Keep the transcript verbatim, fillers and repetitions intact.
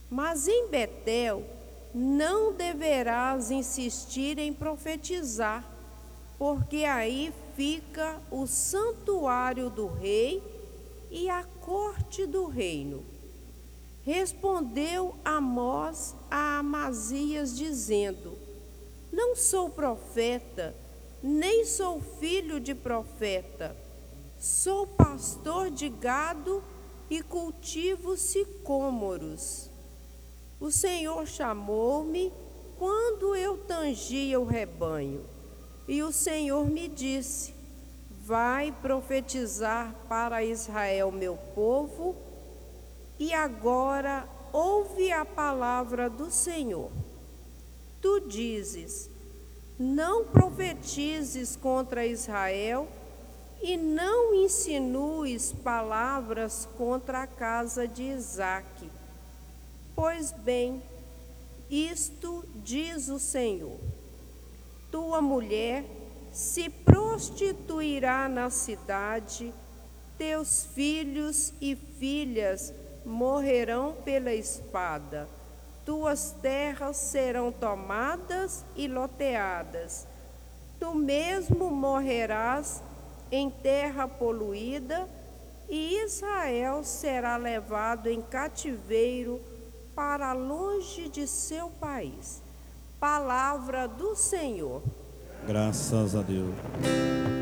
Mas em Betel não deverás insistir em profetizar, porque aí fica o santuário do rei e a corte do reino. Respondeu Amós a Amazias, dizendo: Não sou profeta, nem sou filho de profeta. Sou pastor de gado e cultivo sicômoros. O Senhor chamou-me quando eu tangia o rebanho, e o Senhor me disse: Vai profetizar para Israel, meu povo, e agora ouve a palavra do Senhor. Tu dizes: Não profetizes contra Israel e não insinues palavras contra a casa de Isaque. Pois bem, isto diz o Senhor: Tua mulher se prostituirá na cidade, teus filhos e filhas morrerão pela espada, tuas terras serão tomadas e loteadas. Tu mesmo morrerás em terra poluída, e Israel será levado em cativeiro para longe de seu país. Palavra do Senhor. Graças a Deus.